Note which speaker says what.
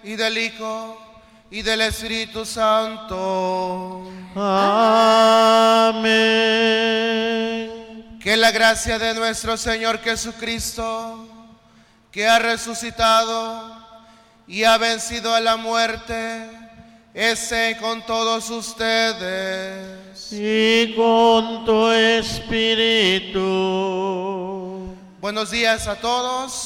Speaker 1: y del Hijo, y del Espíritu Santo.
Speaker 2: Amén.
Speaker 1: Que la gracia de nuestro Señor Jesucristo, que ha resucitado y ha vencido a la muerte, esté con todos ustedes.
Speaker 2: Y con tu espíritu.
Speaker 1: Buenos días a todos.